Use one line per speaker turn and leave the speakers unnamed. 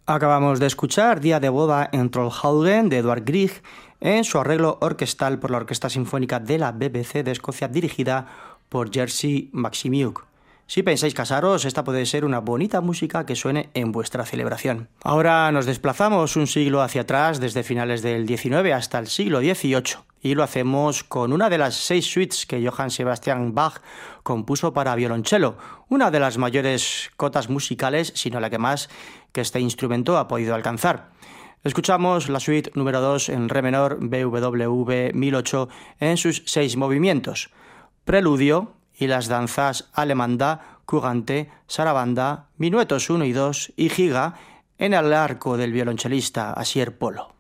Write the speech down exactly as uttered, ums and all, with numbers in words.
Acabamos de escuchar Día de boda en Trollhättan de Edvard Grieg en su arreglo orquestal por la Orquesta Sinfónica de la B B C de Escocia dirigida por Jerzy Maksimiuk. Si pensáis casaros, esta puede ser una bonita música que suene en vuestra celebración. Ahora nos desplazamos un siglo hacia atrás, desde finales del diecinueve hasta el siglo dieciocho, y lo hacemos con una de las seis suites que Johann Sebastian Bach compuso para violonchelo, una de las mayores cotas musicales, si no la que más, que este instrumento ha podido alcanzar. Escuchamos la suite número dos en re menor B W V mil ocho en sus seis movimientos: preludio y las danzas alemanda, curante, sarabanda, minuetos uno y dos y giga en el arco del violonchelista Asier Polo.